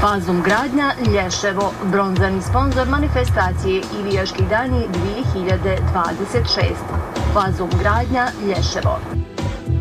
Fazum gradnja Lješevo, bronzani sponzor manifestacije Ivijaški dani 2026. Fazum gradnja Lješevo.